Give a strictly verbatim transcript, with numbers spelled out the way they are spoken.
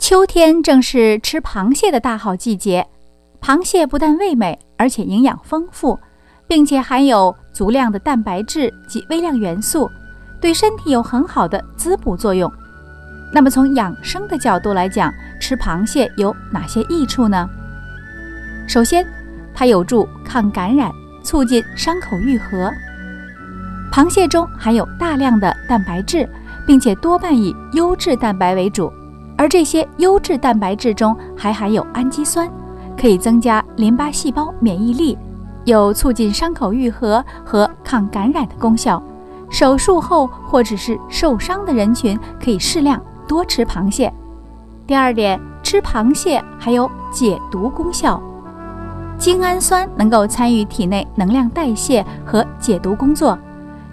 秋天正是吃螃蟹的大好季节，螃蟹不但味美，而且营养丰富，并且含有足量的蛋白质及微量元素，对身体有很好的滋补作用。那么从养生的角度来讲，吃螃蟹有哪些益处呢？首先，它有助抗感染，促进伤口愈合。螃蟹中含有大量的蛋白质，并且多半以优质蛋白为主，而这些优质蛋白质中还含有氨基酸，可以增加淋巴细胞免疫力，有促进伤口愈合和抗感染的功效。手术后或者是受伤的人群可以适量多吃螃蟹。第二点，吃螃蟹还有解毒功效。精氨酸能够参与体内能量代谢和解毒工作，